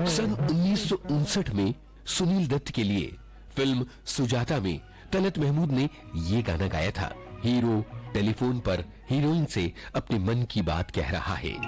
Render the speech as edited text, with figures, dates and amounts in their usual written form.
सन 1959 में सुनील दत्त के लिए फिल्म सुजाता में तलत महमूद ने ये गाना गाया था। हीरो टेलीफोन पर हीरोइन से अपने मन की बात कह रहा है।